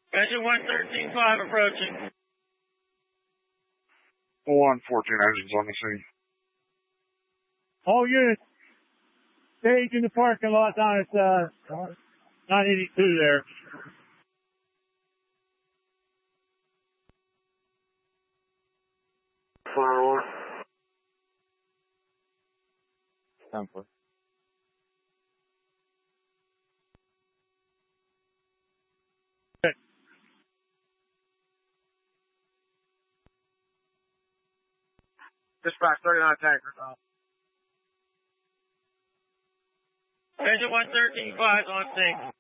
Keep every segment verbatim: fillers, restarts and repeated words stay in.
Engine one thirteen five approaching. one fourteen engines on the scene. All units, stage in the parking lot down at uh, nine eighty-two there. Fire alarm. ten four. Dispatch thirty-nine tanker. Engine one thirteen five on scene.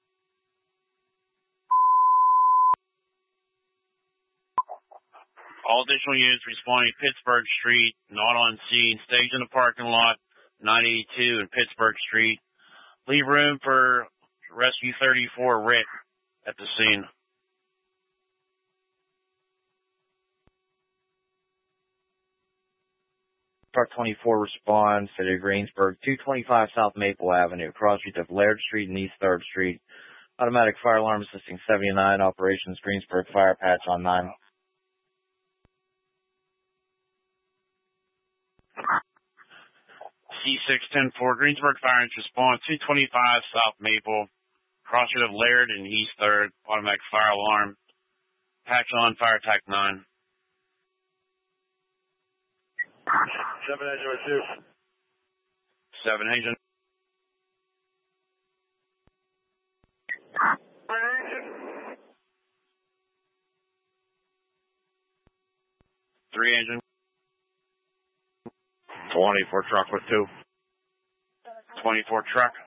All additional units responding Pittsburgh Street, not on scene. Stage in the parking lot, nine eighty-two and Pittsburgh Street. Leave room for Rescue thirty-four Rick at the scene. Truck twenty-four responds, City of Greensburg, two twenty-five South Maple Avenue, cross streets of Laird Street and East third Street. Automatic fire alarm assisting seventy-nine, operations Greensburg fire patch on nine. C six ten four, Greensburg Fire Engine response, two twenty-five South Maple, cross street of Laird and East third, automatic fire alarm. Patch on, fire attack nine. Seven engine with two. Seven engine. Three engine. twenty-four truck with two. twenty-four truck.